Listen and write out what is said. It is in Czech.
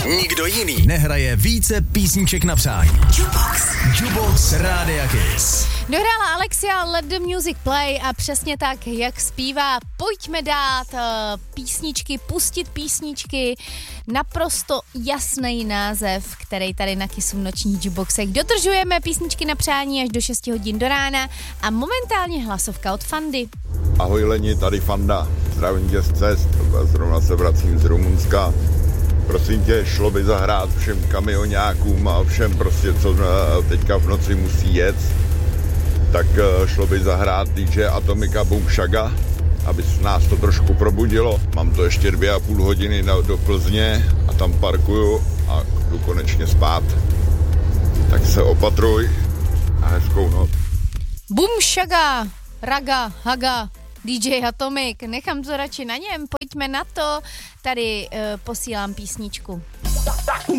Nikdo jiný nehraje více písniček na přání. Jukebox Rádia Kiss. Dohrála Alexia Let the Music Play a přesně tak, jak zpívá. Pojďme dát písničky, pustit písničky. Naprosto jasný název, který tady na Kissu v nočních jukeboxech. Dodržujeme písničky na přání až do 6 hodin do rána a momentálně hlasovka od Fandy. Ahoj Leni, tady Fanda. Zdravím tě z cest. Zrovna se vracím z Rumunska. Prosím tě, šlo by zahrát všem kamionákům a všem prostě, co teďka v noci musí jet, tak šlo by zahrát DJ Atomika Boom Shaga, aby nás to trošku probudilo. Mám to ještě 2,5 hodiny do Plzně a tam parkuju a jdu konečně spát. Tak se opatruj a hezkou noc. Boom Shaga, Raga, Haga, DJ Atomik, nechám to radši na něm, pojďme na to, tady posílám písničku.